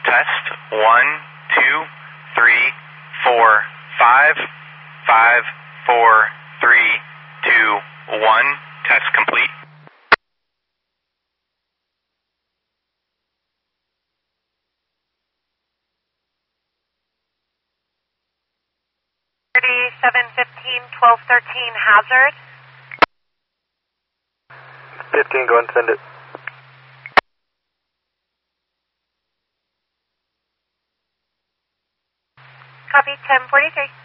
Test 1, 2, 3, 4, 5, 5, 4, 3, 2, 1. Test complete. 3715, 1213 hazard. 15, go ahead and send it. Copy, 1043.